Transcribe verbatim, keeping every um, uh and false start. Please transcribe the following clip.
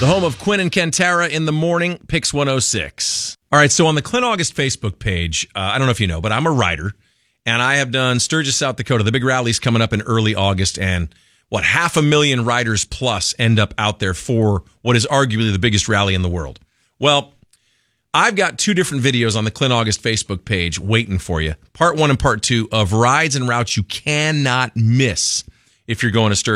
the home of Quinn and Kentara in the morning, Pix one oh six. All right, so on the Clint August Facebook page, uh, I don't know if you know, but I'm a writer, and I have done Sturgis, South Dakota. The big rally's coming up in early August, and what, half a million riders plus end up out there for what is arguably the biggest rally in the world. Well, I've got two different videos on the Clint August Facebook page waiting for you. Part one and part two of rides and routes you cannot miss if you're going to Sturgis.